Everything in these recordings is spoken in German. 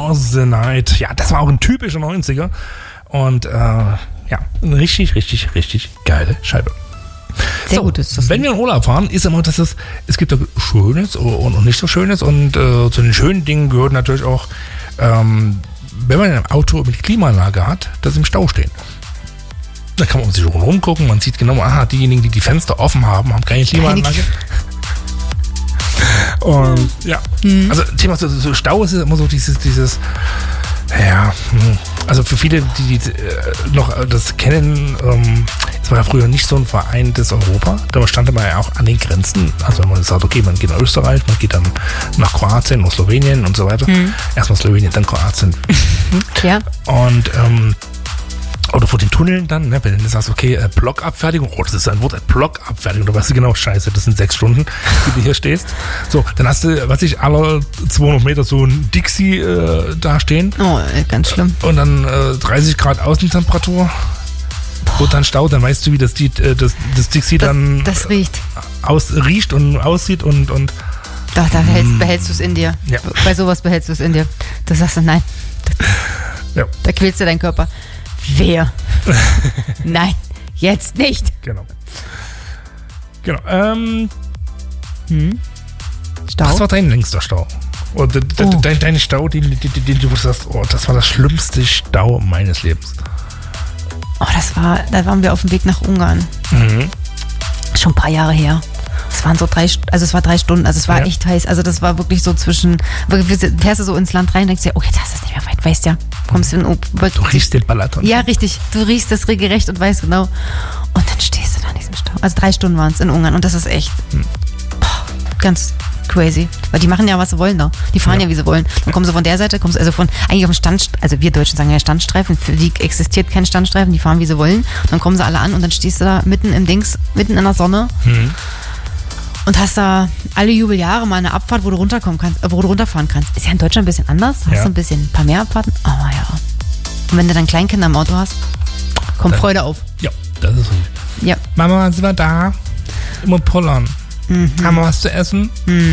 was the Night. Ja, das war auch ein typischer 90er. Und ja, eine richtig, richtig, richtig geile Scheibe. Sehr gut ist das. Wenn wir in Urlaub fahren, ist immer, dass es gibt da Schönes und nicht so Schönes. Und zu den schönen Dingen gehört natürlich auch, wenn man ein Auto mit Klimaanlage hat, das im Stau stehen. Da kann man um sich rumgucken, man sieht genau, aha, diejenigen, die die Fenster offen haben, haben keine Klimaanlage. Und ja, also Thema so Stau ist immer so dieses ja, also für viele, die noch das kennen, es war ja früher nicht so ein vereintes Europa, da stand man ja auch an den Grenzen, also wenn man sagt, okay, man geht nach Österreich, man geht dann nach Kroatien, nach Slowenien und so weiter, erstmal Slowenien, dann Kroatien. Ja. Und oder vor den Tunneln dann, ne, wenn du sagst, okay, Blockabfertigung, das ist ein Wort, Blockabfertigung, da weißt du genau, scheiße, das sind 6 Stunden, die du hier stehst. So, dann hast du, alle 200 Meter so ein Dixie da stehen. Oh, ganz schlimm. Und dann 30 Grad Außentemperatur. Und dann Stau, dann weißt du, wie das Dixie dann das riecht. Riecht und aussieht und Doch, da behältst du es in dir. Ja. Bei sowas behältst du es in dir. Da sagst du, nein. Ja. Da quälst du deinen Körper. Wer? Nein, jetzt nicht. Genau. Stau? Was war dein längster Stau? Oder dein Stau, den du sagst, oh, das war das schlimmste Stau meines Lebens. Oh, da waren wir auf dem Weg nach Ungarn. Schon ein paar Jahre her. Es waren so 3 Stunden, also es war echt heiß. Also das war wirklich so fährst du so ins Land rein und denkst dir, oh, jetzt hast du es nicht mehr weit, weißt ja. Kommst du Du riechst den Balaton. Ja, richtig. Du riechst das regelrecht und weißt genau. Und dann stehst du da in diesem Stau. Also 3 Stunden waren es in Ungarn und das ist echt ganz crazy. Weil die machen ja, was sie wollen da. Die fahren ja, wie sie wollen. Dann kommen sie von der Seite, eigentlich auf dem Standstreifen, also wir Deutschen sagen ja Standstreifen, für die existiert kein Standstreifen, die fahren, wie sie wollen. Und dann kommen sie alle an und dann stehst du da mitten in der Sonne. Und hast da alle Jubeljahre mal eine Abfahrt, wo du runterfahren kannst. Ist ja in Deutschland ein bisschen anders. Hast du ein paar mehr Abfahrten. Aber ja. Und wenn du dann Kleinkinder im Auto hast, kommt Freude auf. Ja, das ist richtig. Ja. Mama, sind wir da? Immer pullern. Haben wir was zu essen?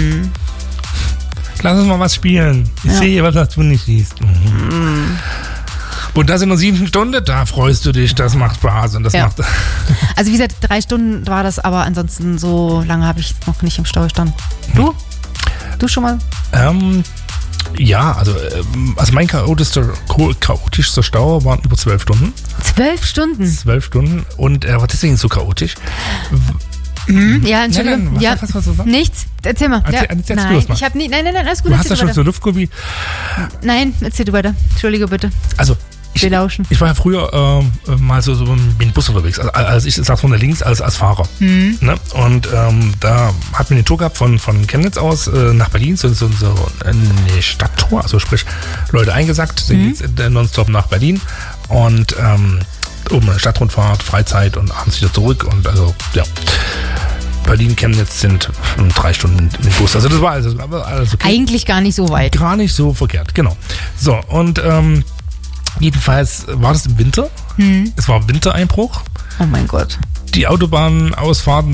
Lass uns mal was spielen. Ich sehe was du nicht siehst. Und das in nur 7 Stunden, da freust du dich, das macht Spaß. Und das macht. Also wie gesagt, 3 Stunden war das, aber ansonsten so lange habe ich noch nicht im Stau gestanden. Du? Du schon mal? Ja, also mein chaotischster Stau waren über 12 Stunden. 12 Stunden? 12 Stunden und er war deswegen so chaotisch. Ja, Entschuldigung. Nein, was du sagen? Nichts. Erzähl mal. Nein, ich habe nie. Nein, alles gut. Du hast ja schon so Luftgummi. Nein, erzähl du weiter. Entschuldige bitte. Also wir lauschen. Ich war ja früher mal so mit dem Bus unterwegs. Also ich saß von der links als Fahrer. Ne? Und da hatten wir eine Tour gehabt von Chemnitz aus nach Berlin, so eine Stadttour. Also sprich, Leute eingesackt, dann geht's nonstop nach Berlin. Und oben eine Stadtrundfahrt, Freizeit und abends wieder zurück. Und also, ja. Berlin, Chemnitz sind 3 Stunden im Bus. Also das war alles okay. Eigentlich gar nicht so weit. Gar nicht so verkehrt, genau. So, und jedenfalls war das im Winter. Es war Wintereinbruch. Oh mein Gott. Die Autobahnausfahrten